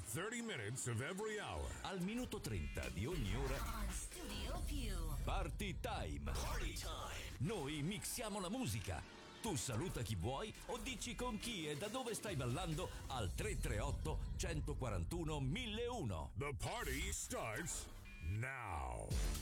30 minutes of every hour. Al minuto 30 di ogni ora. On Studio Più. Party time. Party time. Noi mixiamo la musica. Tu saluta chi vuoi o dici con chi e da dove stai ballando al 338 141 1001. The party starts now.